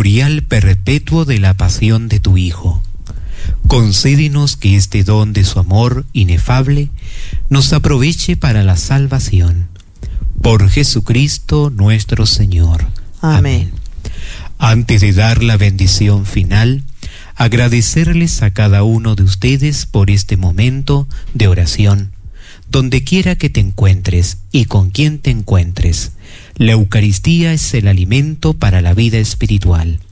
memorial perpetuo de la pasión de tu Hijo, concédenos que este don de su amor inefable nos aproveche para la salvación. Por Jesucristo nuestro Señor. Amén. Antes de dar la bendición final, agradecerles a cada uno de ustedes por este momento de oración. Donde quiera que te encuentres y con quien te encuentres, la Eucaristía es el alimento para la vida espiritual.